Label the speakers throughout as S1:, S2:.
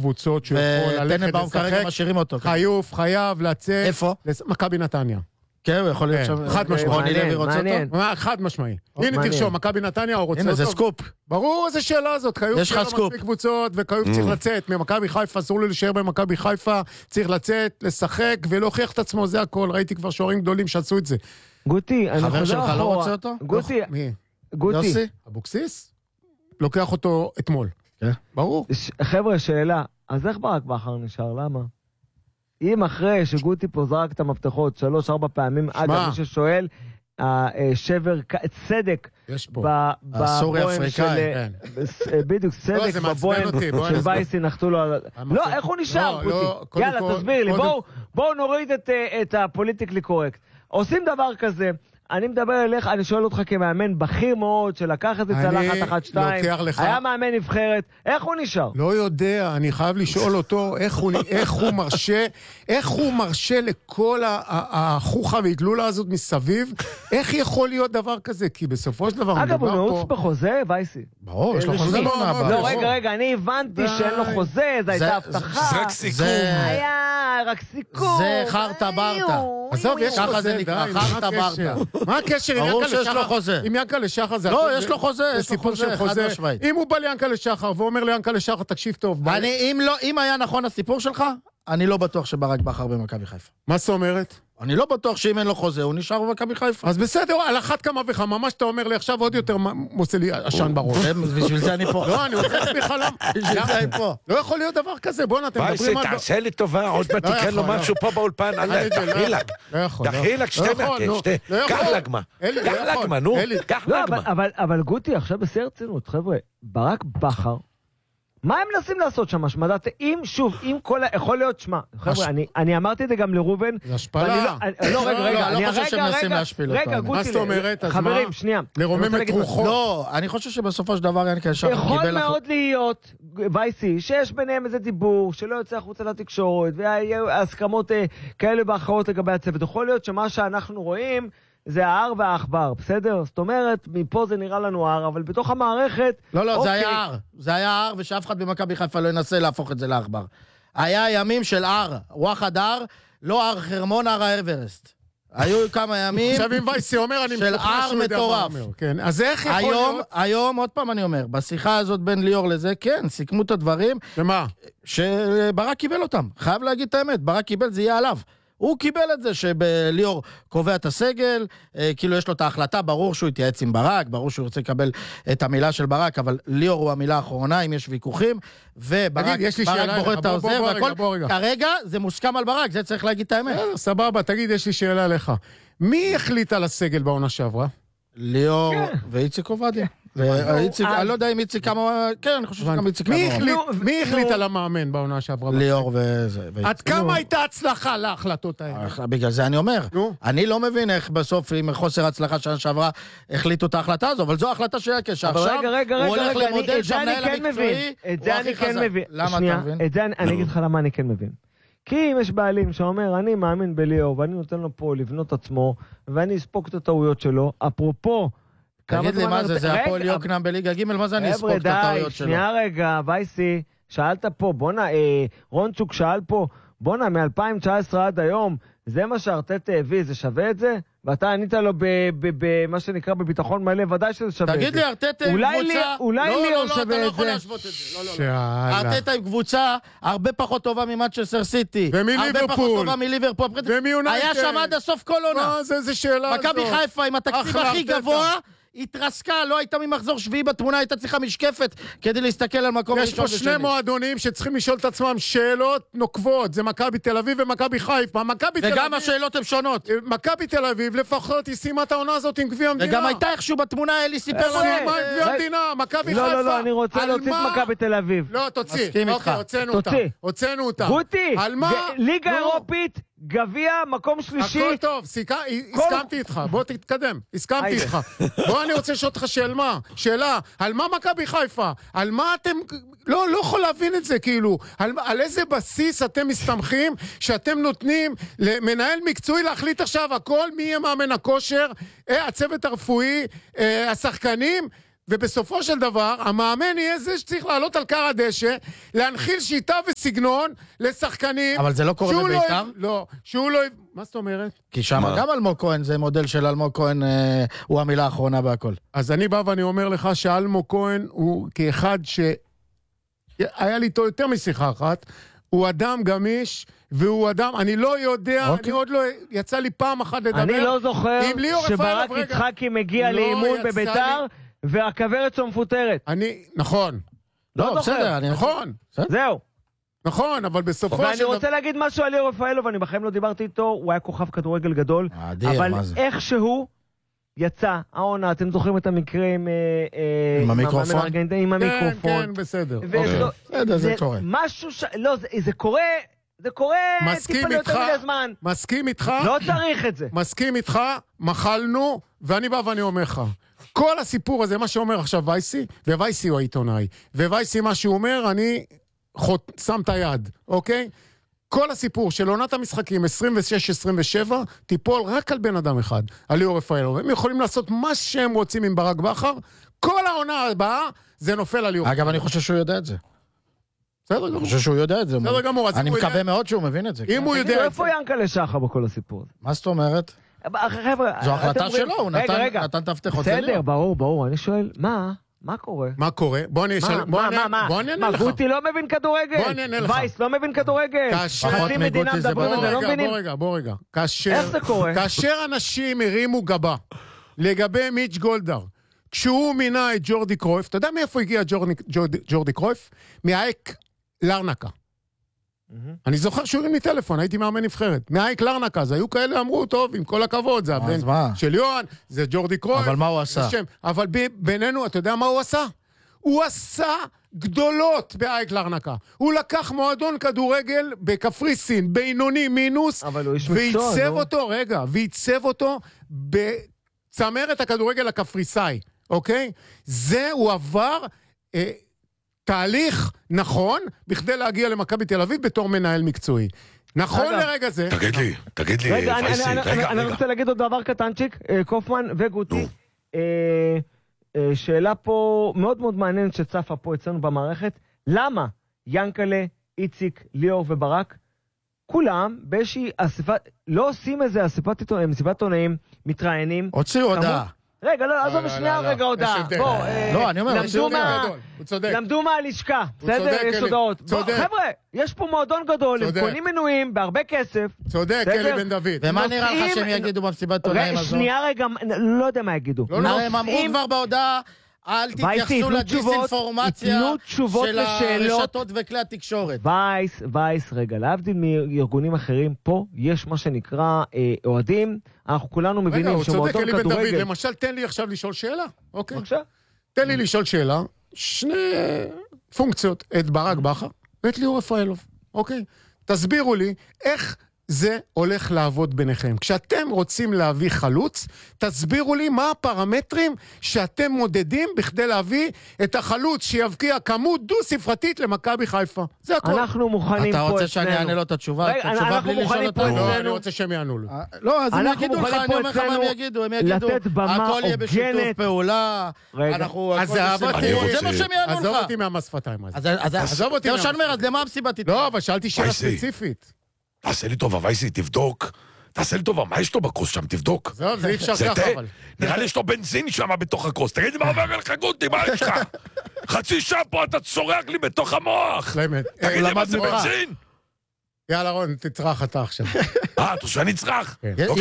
S1: קבוצות שהוא יכול ללכת
S2: טננבאום כרגע משאירים אותו.
S1: חייב לצאת.
S2: איפה?
S1: מכבי נתניה.
S2: כן, הוא יכול להיות שם.
S1: חד משמעי.
S2: רוני לוי רוצה אותו?
S1: חד משמעי. הנה תרשום, מכבי נתניה הוא רוצה אותו.
S2: הנה, זה סקופ.
S1: ברור, איזה שאלה הזאת.
S2: יש לך סקופ.
S1: קבוצות, וקיוף צריך לצאת. ממכבי חיפה, אסור לו להישאר במכבי חיפה, צריך לצאת, לשחק ולהוכיח את עצמו, זה הכל. ראיתי כבר שוערים גדולים שעשו את זה.
S3: גוטי, אני
S2: חבר
S3: חוזר
S2: שלך
S3: אחורה.
S2: לא רוצה אותו?
S3: גוטי,
S1: מי?
S3: גוטי.
S2: יוסי?
S1: אבוקסיס? לוקח אותו אתמול. ברור.
S3: חבר'ה, שאלה, אז איך ברק בכר נשאר? למה? אם אחרי שגוטי פה זרק את המפתחות 3-4 פעמים, אגב, מי ששואל, שבר צדק בבוהן של... בדיוק, צדק בבוהן של וייסי נחתו לו... לא, איך הוא נשאר, גוטי? יאללה, תסביר לי, בואו נוריד את הפוליטיקלי קורקט. עושים דבר כזה, אני מדבר אליך, אני שואל אותך כמאמן בכיר מאוד, שלקח את זה צלחת 1-2, היה מאמן נבחרת, איך הוא נשאר?
S1: לא יודע, אני חייב לשאול אותו איך הוא מרשה לכל החוכה והגלולה הזאת מסביב, איך יכול להיות דבר כזה? כי בסופו של דבר...
S3: אגב, הוא נעוץ בחוזה, וייסי.
S2: ברור, יש לו חוזה.
S3: לא, רגע, אני הבנתי שאין לו חוזה, זו הייתה הבטחה.
S4: זה רק סיכום.
S3: היה רק סיכום.
S2: זה חרטה ברטה.
S1: עזוב, יש
S2: ככה
S1: חוזה,
S2: זה נקרא, חרטה ברטה.
S1: מה הקשר?
S2: ברור שיש לו חוזה.
S1: עם ינקלה שחר זה...
S2: לא, יש לו חוזה,
S1: חד משמעית. אם הוא בא ליענקלה שחר ואומר ליענקלה שחר, תקשיב טוב.
S2: אם היה נכון הסיפור שלך, אני לא בטוח שברק בכר במכבי חיפה.
S1: מה זאת אומרת?
S2: אני לא בטוח שאם אין לו חוזה, הוא נשאר במכבי חיפה.
S1: אז בסדר, על אחת כמה וכמה, מה שאתה אומר לי עכשיו עוד יותר מוצא לי עשן בראש.
S2: בשביל זה אני פה.
S1: לא, אני רוצה להסביר לך למה.
S2: בשביל זה אני פה.
S1: לא יכול להיות דבר כזה, בוא נתן,
S4: וייסי, תעשה לי טובה, עוד מעט תיקן לו משהו פה באולפן, דחילק. דחילק שתי מהקש, קח לגמה. קח לגמה, נו, קח לגמה.
S3: אבל גוטי, עכשיו בשיא הרצינות, חבר'ה, ברק בכר, מה הם מנסים לעשות שם? השמדת, אם כל... יכול להיות, שמה, חבר'ה, אני אמרתי את זה גם לרובן.
S1: זה השפלה.
S3: לא, רגע,
S2: אני לא חושב שהם מנסים להשפיל אותו.
S3: רגע, גוטי,
S1: מה זאת אומרת?
S3: חברים, שנייה.
S1: לרומם את רוחו.
S2: לא, אני חושב שבסופו של דבר ינקלה שחר קיבל...
S3: יכול מאוד להיות, וייסי, שיש ביניהם איזה דיבור, שלא יוצא החוצה לתקשורת, והסכמות כאלה ואחרות לגבי הצוות. יכול להיות שמה שאנחנו רואים... זה ההר והאחבר, בסדר? זאת אומרת, מפה זה נראה לנו הר, אבל בתוך המערכת...
S2: לא, זה היה הר. זה היה הר, ושאף אחד במכבי חיפה לא ינסה להפוך את זה לאחבר. היה ימים של הר, וואחד הר, לא הר חרמון, הר האברסט. היו כמה ימים...
S1: עכשיו אם וייסי אומר, אני
S2: של הר מטורף.
S1: כן, אז איך יכול להיות...
S2: היום, עוד פעם אני אומר, בשיחה הזאת בין ליאור לזה, כן, סיכמו את הדברים...
S1: ומה?
S2: שברק קיבל אותם. חייב להגיד את האמת, ברק קיבל, זה יהיה עליו. הוא קיבל את זה שבליאור קובע את הסגל, כאילו יש לו את ההחלטה, ברור שהוא יתייעץ עם ברק, ברור שהוא רוצה לקבל את המילה של ברק, אבל ליאור הוא המילה האחרונה, אם יש ויכוחים, וברק בוחר את העוזר, והכל, כרגע זה מוסכם על ברק, זה צריך להגיד את האמת.
S1: סבבה, תגיד, יש לי שאלה לך. מי החליט על הסגל בעונה שעברה?
S2: ליאור ואיציק עובדיה. אני לא יודע אם איציק כמה... כן, אני חושב שגם איציק כמה...
S1: מי החליט על המאמן בעונה שעברה?
S2: ליאור וזה.
S1: עד כמה הייתה הצלחה להחלטות האלה?
S2: בגלל זה אני אומר. אני לא מבין איך בסוף, עם חוסר הצלחה שנה שעברה, החליטו את ההחלטה הזו, אבל זו ההחלטה של הקשר. עכשיו הוא הולך למודל שהמנהל המקצועי הוא הכי חזק. למה אתה מבין?
S3: אני אגיד לך למה אני כן מבין. כי אם יש בעלים שאומר, אני מאמין בליאור, ואני נותן לו פה לבנות עצמו, ואני אספוק את הטעויות שלו, אפרופו,
S2: תגיד לי מה זה הפועל יוקנעם בליגה ג' מה זה אני אספוק את הטעויות שלו?
S3: שנייה רגע, וייסי, שאלת פה, בונה, רונצ'וק שאל פה, בונה, מ-2019 עד היום, זה מה שהארטטה הביא, זה שווה את זה? ואתה ענית לו במה שנקרא בביטחון מלא, ודאי שזה שווה את זה.
S2: תגיד לי, ארטטה עם קבוצה...
S3: אולי ליאור שווה את זה.
S2: לא, אתה לא יכול להשוות את זה. ארטטה עם קבוצה הרבה פחות טובה ממנצ'סטר סיטי. הרבה פחות טובה מליברפול. היה שם עד הסוף כל עונה.
S1: זה שאלה הזאת.
S2: מכבי חיפה עם התקציב הכי גבוה, התרסקה, לא הייתה ממחזור שביעי בתמונה, הייתה צריכה משקפת כדי להסתכל על מקום
S1: ראשון ושני. יש פה שני מועדונים שצריכים לשאול את עצמם שאלות נוקבות, זה מכבי תל אביב ומכבי חיפה.
S2: וגם השאלות הן שונות.
S1: מכבי תל אביב לפחות היא סיימה את העונה הזאת עם גביע המדינה.
S2: וגם הייתה איכשהו בתמונה, אלי סיפר
S1: לנו עם גביע המדינה, מכבי חיפה.
S3: לא, אני רוצה להוציא את מכבי תל אביב.
S1: לא, תוציא. אוקיי, הוצאנו אותה.
S3: גוטי, ליגה אירופית, גביע, מקום שלישי.
S1: הכל טוב, הסכמתי איתך, בוא תתקדם, הסכמתי איתך. בוא אני רוצה לשאול אותך שאלה, על מה מכבי חיפה? על מה אתם, לא יכול להבין את זה, כאילו, על איזה בסיס אתם מסתמכים, שאתם נותנים למנהל מקצועי להחליט עכשיו הכל, מי יהיה מאמן הכושר, הצוות הרפואי, השחקנים, ובסופו של דבר, המאמן יהיה זה שצריך לעלות על קר הדשא, להנחיל שיטה וסגנון לשחקנים.
S2: אבל זה לא קורה בבית"ר?
S1: לא, שהוא לא... מה זאת אומרת?
S2: כי שם גם אלמוג כהן, זה מודל של אלמוג כהן, הוא המילה האחרונה בהכל.
S1: אז אני בא ואני אומר לך שאלמוג כהן הוא כאחד שהיה לי איתו יותר משיחה אחת, הוא אדם גמיש, והוא אדם, אני לא יודע, אני עוד לא, יצא לי פעם אחת לדבר.
S3: אני לא זוכר שברק יצחקי מגיע לאימון בביתר, והכוורת שלו מפוטרת.
S1: נכון.
S2: לא, בסדר,
S1: נכון.
S3: זהו.
S1: נכון, אבל בסופו של דבר...
S3: ואני רוצה להגיד משהו על ליאור רפאלוב, ואני בחיים לא דיברתי איתו, הוא היה כוכב כדורגל גדול, אבל איכשהו יצא, העונה, אתם זוכרים את המקרה עם
S2: המיקרופון?
S3: עם המיקרופון.
S1: כן, בסדר.
S2: בסדר, זה קורה.
S3: משהו לא, זה קורה... זה קורה טיפה ליותר מדי זמן.
S1: מסכים איתך.
S3: לא צריך את זה.
S1: מסכים איתך, מחלנו, ואני בא ואני אומר לך, כל הסיפור הזה, מה שאומר עכשיו וייסי, ווייסי הוא העיתונאי, ווייסי מה שהוא אומר, אני שם את היד, אוקיי? כל הסיפור של עונת המשחקים 26-27 תיפול רק על בן אדם אחד, על ליאור רפאלוב. הם יכולים לעשות מה שהם רוצים עם ברק בכר, כל העונה הבאה זה נופל על ליאור.
S2: אגב, אני חושב שהוא יודע את זה.
S1: אני
S2: חושב שהוא יודע את זה. אני מקווה מאוד שהוא מבין את זה.
S1: אם הוא יודע...
S3: איפה ינקלה שחר בכל הסיפור הזה?
S2: מה זאת אומרת? זו החלטה שלו, הוא נתן תפתחות אליו.
S3: בסדר, ברור. אני שואל, מה קורה?
S1: מה קורה? בוא נענה לך.
S3: גוטי לא מבין כדורגל.
S1: בוא נענה לך.
S3: וייס לא מבין כדורגל. חצי מדינה מדברים על זה, לא מבינים.
S1: בוא רגע.
S3: איך זה קורה?
S1: כאשר אנשים הרימו גבה לגבי מיץ' גולדהר, כשהוא מינה את ג'ורדי קרויף, אתה יודע מאיפה הגיע ג'ורדי קרויף? מהאייק לרנקה. אני זוכר שהוא הרים לי טלפון, הייתי מאמן נבחרת. מהאייק לרנקה, אז היו כאלה אמרו, טוב, עם כל הכבוד, זה הבן של יוהן, זה ג'ורדי קרויף.
S2: אבל מה הוא עשה?
S1: אבל בינינו, אתה יודע מה הוא עשה? הוא עשה גדולות באייק לרנקה. הוא לקח מועדון כדורגל בקפריסין, בינוני מינוס, ועיצב אותו בצמרת הכדורגל הקפריסאי, אוקיי? זה הוא עבר... תהליך נכון, בכדי להגיע למכבי תל אביב בתור מנהל מקצועי. נכון לרגע זה.
S4: תגיד לי,
S3: רגע, אני רוצה להגיד עוד דבר קטנצ'יק, קופמן וגוטי. שאלה פה מאוד מאוד מעניינת שצפה פה אצלנו במערכת, למה ינקלה, איציק, ליאור וברק, כולם באיזושהי אסיפה, לא עושים איזה מסיבת עונאים, מתראיינים.
S2: הוציאו הודעה.
S3: רגע, לא, עזוב שנייה רגע הודעה.
S2: לא, אני אומר,
S3: למדו מהלשכה, בסדר? יש הודעות. חבר'ה, יש פה מועדון גדול, הם קונים מנויים בהרבה כסף.
S1: צודק, אלי בן דוד.
S2: ומה נראה לך שהם יגידו במסיבת עונאים הזו?
S3: שנייה רגע, לא יודע מה יגידו.
S2: הם אמרו כבר בהודעה, אל תתייחסו לדיסאינפורמציה של הרשתות וכלי התקשורת.
S3: וייס, רגע, להבדיל מארגונים אחרים, פה יש מה שנקרא אוהדים, אנחנו כולנו מבינים שמועדון כדורגל...
S1: למשל, תן לי עכשיו לשאול שאלה, אוקיי?
S3: בבקשה.
S1: תן לי לשאול שאלה, שני פונקציות, את ברק בכר ואת ליאור רפאלוב, אוקיי? תסבירו לי איך זה הולך לעבוד ביניכם. כשאתם רוצים להביא חלוץ, תסבירו לי מה הפרמטרים שאתם מודדים בכדי להביא את החלוץ שיבקיע כמות דו-ספרתית למכבי חיפה. זה הכל.
S3: אנחנו מוכנים פה אצלנו.
S2: אתה רוצה שאני אענה לו את התשובה?
S3: אנחנו מוכנים פה אצלנו.
S1: לא, אני רוצה שהם יענו לו.
S2: לא, אז הם יגידו לך, אני אומר לך מה הם יגידו. הם יגידו, הכל יהיה בשיתוף פעולה.
S1: אז זה
S2: מה שהם יענו לך.
S1: עזוב אותי מהמספתיים הזה.
S2: עזוב אותי מהמספתיים. אז למה המסיבת איתו?
S1: לא, אבל שאלתי שאלה ספציפית.
S4: תעשה לי טובה, וייסי, תבדוק. תעשה לי טובה, מה יש לו בכוס שם? תבדוק.
S1: זה אי אפשר ככה, אבל.
S4: נראה לי יש לו בנזין שם בתוך הכוס. תגיד לי מה אומר לך, גוטי, מה יש לך? חצי שעה פה אתה צורח לי בתוך המוח. תגיד לי מה זה בנזין?
S1: יאללה רון, תצרח אתה עכשיו.
S4: אתה רוצה שאני אצרח?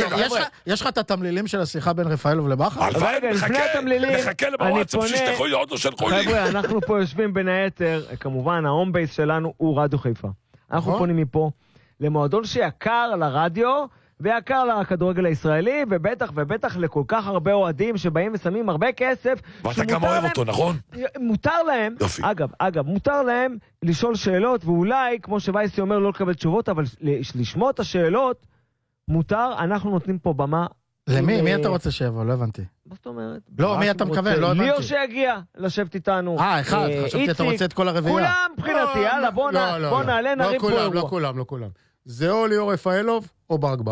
S2: יש לך את התמלילים של השיחה בין רפאלוב לבכר?
S4: הלוואי, מחכה לבוואטסאפ שישלחו לי עוד או שלחו לי.
S3: חבר'ה, אנחנו פה יושבים בין היתר, כמובן, ההום בייס שלנו הוא רדיו חיפה. אנחנו פונים מפה למועדון שיקר לרדיו, ויקר לכדורגל הישראלי, ובטח לכל כך הרבה אוהדים שבאים ושמים הרבה כסף.
S4: ואתה גם אוהב אותו, נכון?
S3: מותר להם, אגב, מותר להם לשאול שאלות, ואולי, כמו שווייסי אומר, לא לקבל תשובות, אבל לשמוע את השאלות, מותר, אנחנו נותנים פה במה.
S2: למי? מי אתה רוצה שיבוא? לא הבנתי.
S3: מה זאת אומרת?
S2: לא, מי אתה מקווה? לא הבנתי.
S3: ליאור שיגיע לשבת איתנו.
S2: אחד, חשבתי אתה רוצה את כל הרביעייה.
S3: כולם מבחינתי, יאללה, בוא נעלה, נריב פה אירוע.
S1: לא כולם. זה או ליאור רפאלוב או ברק בכר.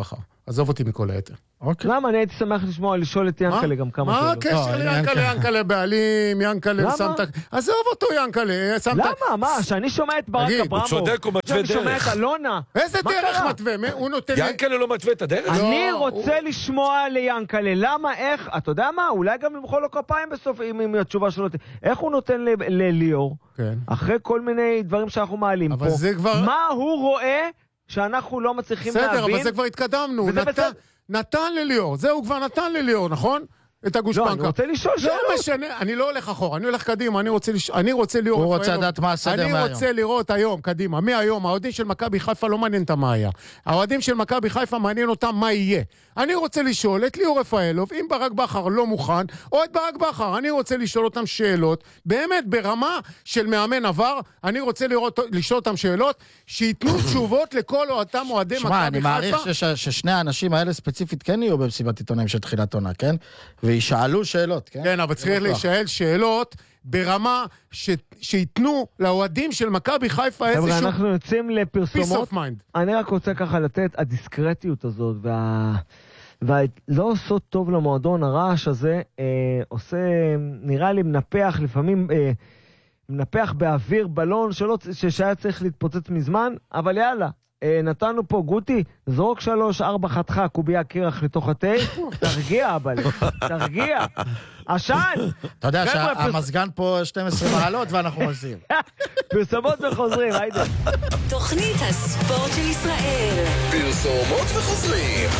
S1: עזוב אותי מכל היתר.
S3: למה? אני הייתי שמח לשאול את ינקלה גם כמה שאלות.
S1: מה הקשר ינקלה בעלים, ינקלה שמת... עזוב אותו ינקלה, שמת...
S3: למה? מה? שאני שומע את ברק אברמוב.
S4: הוא צודק, הוא מתווה דרך.
S3: שאני שומע את אלונה.
S1: איזה דרך מתווה? הוא נותן...
S4: ינקלה לא מתווה את הדרך?
S3: אני רוצה לשמוע ליינקלה. למה? איך? אתה יודע מה? אולי גם למחוא לו כפיים בסוף, אם התשובה שלו... איך הוא נותן לליאור? אחרי כל מיני דברים שאנחנו מעלים פה. מה הוא רואה שאנחנו לא מצליחים להבין?
S1: בסדר, אבל זה כבר התקדמנו. נתן לליאור, זהו כבר נתן לליאור, נכון? את הגוש פנקה.
S3: לא, אני רוצה לשאול שאלות.
S1: לא משנה, אני לא הולך אחורה, אני הולך קדימה, אני רוצה לראות...
S2: הוא רוצה לדעת מה הסדר מהיום.
S1: אני רוצה לראות היום, קדימה, מהיום, האוהדים של מכבי חיפה לא מעניין אותם מה היה. האוהדים של מכבי חיפה מעניין אותם מה יהיה. אני רוצה לשאול את ליאור רפאלוב, אם ברק בכר לא מוכן, או את ברק בכר, אני רוצה לשאול אותם שאלות, באמת ברמה של מאמן עבר, אני רוצה לשאול אותם שאלות, שיתנו תשובות לכל אותם אוהדי מכבי חיפה.
S2: שמע, אני מעריך ששני האנשים האלה ספציפית כן יהיו במסיבת עיתונאים של תחילת עונה, כן? וישאלו שאלות, כן?
S1: כן, אבל צריך להישאל שאלות ברמה שיתנו לאוהדים של מכבי חיפה איזשהו...
S3: אבל אנחנו יוצאים לפרסומות.
S1: peace of mind.
S3: אני רק רוצה ככה לתת, הדיסקרטיות הזאת לא עושות טוב למועדון, הרעש הזה עושה, נראה לי מנפח, לפעמים מנפח באוויר בלון שהיה צריך להתפוצץ מזמן, אבל יאללה. נתנו פה גוטי, זרוק 3-4 חתכה קובייה קירח לתוך התה, תרגיע אבל, תרגיע, עשן.
S2: אתה יודע שהמזגן פה 12 מעלות ואנחנו עושים.
S3: פרסומות וחוזרים, היידה.
S5: תוכנית הספורט של ישראל.
S6: פרסומות וחוזרים.